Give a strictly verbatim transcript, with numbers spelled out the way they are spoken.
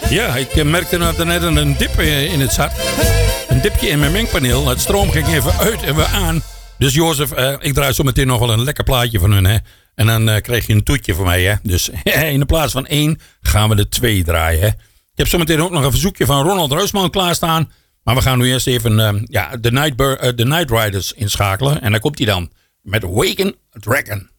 Ja, ik merkte net een dip in het zat. Een dipje in mijn mengpaneel. Het stroom ging even uit en weer aan. Dus Jozef, uh, ik draai zo meteen nog wel een lekker plaatje van hun. Hè. En dan uh, krijg je een toetje van mij. Hè. Dus in de plaats van één gaan we er twee draaien. Hè. Ik heb zo meteen ook nog een verzoekje van Ronald Ruisman klaarstaan. Maar we gaan nu eerst even uh, ja, de Night, uh, Night Riders inschakelen. En daar komt hij dan met Waken Dragon.